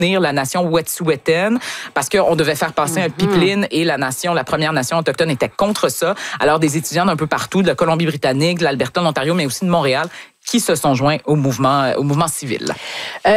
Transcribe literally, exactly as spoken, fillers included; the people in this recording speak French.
la nation Wet'suwet'en parce qu'on devait faire passer mm-hmm. un pipeline et la nation, la Première Nation autochtone était contre ça. Alors, des étudiants d'un peu partout, de la Colombie-Britannique, de l'Alberta, de l'Ontario, mais aussi de Montréal, qui se sont joints au mouvement, au mouvement civil. Euh,